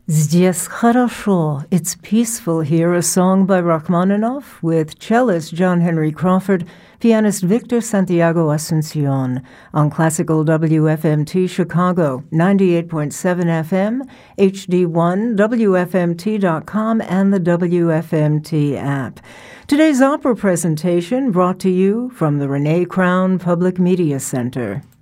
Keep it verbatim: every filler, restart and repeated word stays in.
Здесь хорошо, it's peaceful here, a song by Rachmaninoff with cellist John Henry Crawford, pianist Victor Santiago Asuncion on Classical W F M T Chicago, ninety-eight point seven F M, H D one, W F M T dot com, and the W F M T app. Today's opera presentation brought to you from the Renee Crown Public Media Center.